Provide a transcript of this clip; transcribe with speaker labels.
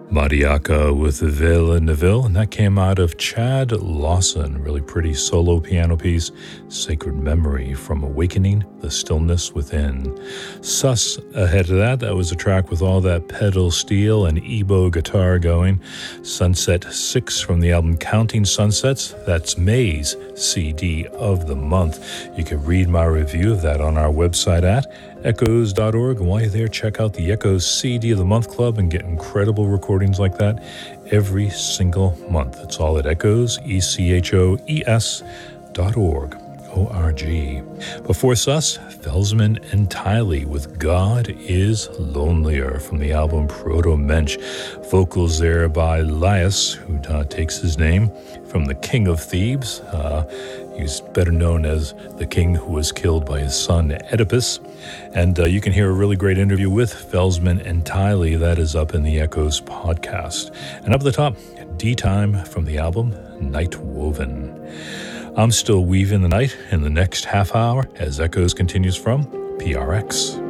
Speaker 1: Mariaka with Villa Neville, and that came out of Chad Lawson. Really pretty solo piano piece, Sacred Memory from Awakening the Stillness Within. Sus ahead of that, that was a track with all that pedal steel and Ebo guitar going. Sunset 6 from the album Counting Sunsets, that's May's CD of the month. You can read my review of that on our website at echoes.org. And while you're there, check out the Echoes CD of the Month Club and get incredible recordings like that every single month. It's all at echoes, echoes.org. O-R-G. Before Sus, Felsman and Tiley with God is Lonelier from the album Proto Mensch. Vocals there by Laius, who takes his name from the King of Thebes. He's better known as the king who was killed by his son Oedipus. And you can hear a really great interview with Felsman and Tiley. That is up in the Echoes podcast. And up at the top, D-Time from the album Night Woven. I'm still weaving the night in the next half hour as Echoes continues from PRX.